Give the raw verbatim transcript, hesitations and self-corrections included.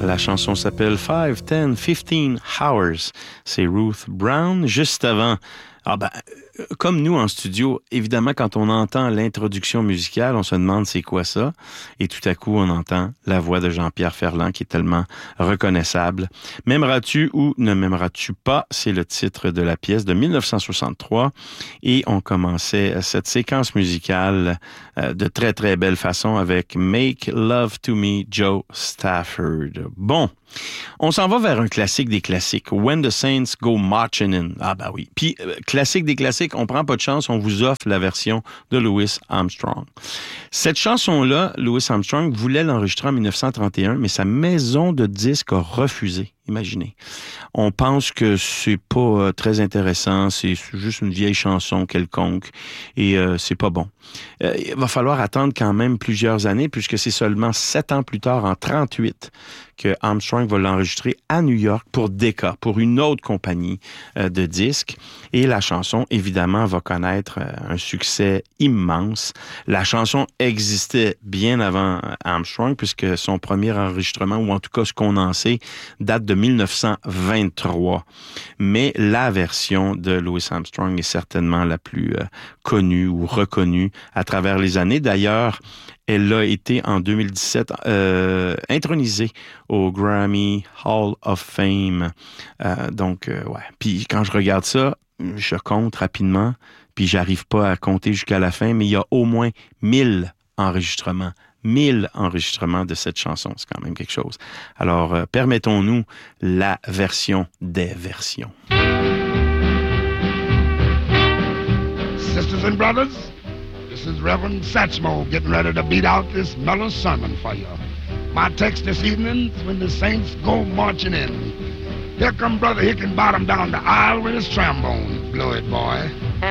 La chanson s'appelle five, ten, fifteen Hours. C'est Ruth Brown. Juste avant, ah ben, comme nous en studio, évidemment, quand on entend l'introduction musicale, on se demande c'est quoi ça. Et tout à coup, on entend la voix de Jean-Pierre Ferland qui est tellement reconnaissable. M'aimeras-tu ou ne m'aimeras-tu pas? C'est le titre de la pièce de dix-neuf cent soixante-trois. Et on commençait cette séquence musicale euh, de très, très belle façon avec Make Love to Me, Joe Stafford. Bon. On s'en va vers un classique des classiques. When the Saints Go Marching In. Ah ben oui. Puis, euh, classique des classiques, on prend pas de chance, on vous offre la version de Louis Armstrong. Cette chanson-là, Louis Armstrong voulait l'enregistrer en dix-neuf cent trente et un, mais sa maison de disques a refusé. Imaginez. On pense que c'est pas euh, très intéressant, c'est juste une vieille chanson quelconque et euh, c'est pas bon. Euh, il va falloir attendre quand même plusieurs années puisque c'est seulement sept ans plus tard, en trente-huit, que Armstrong va l'enregistrer à New York pour Decca, pour une autre compagnie euh, de disques. Et la chanson, évidemment, va connaître euh, un succès immense. La chanson existait bien avant Armstrong puisque son premier enregistrement, ou en tout cas ce qu'on en sait, date de dix-neuf cent vingt-trois. Mais la version de Louis Armstrong est certainement la plus euh, connue ou reconnue à travers les années. D'ailleurs, elle a été en deux mille dix-sept euh, intronisée au Grammy Hall of Fame. Euh, donc, euh, ouais. Puis quand je regarde ça, je compte rapidement, puis j'arrive pas à compter jusqu'à la fin, mais il y a au moins mille enregistrements. mille enregistrements de cette chanson. C'est quand même quelque chose. Alors, euh, permettons-nous la version des versions. Sisters and brothers, this is Reverend Satchmo getting ready to beat out this mellow sermon for you. My text this evening is when the saints go marching in. Here come Brother Hickenbottom down the aisle with his trombone. Blow it, boy.